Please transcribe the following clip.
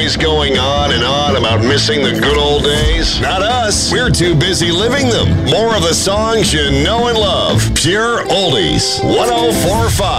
always going on and on about missing the good old days? Not us. We're too busy living them. More of the songs you know and love. Pure Oldies. 104.5.